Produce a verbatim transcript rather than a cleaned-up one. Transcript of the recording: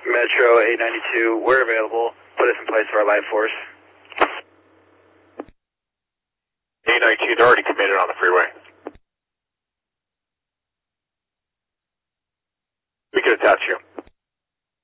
Metro eight ninety-two, we're available. Put us in place for our live force. eight ninety-two, they're already committed on the freeway. We can attach you.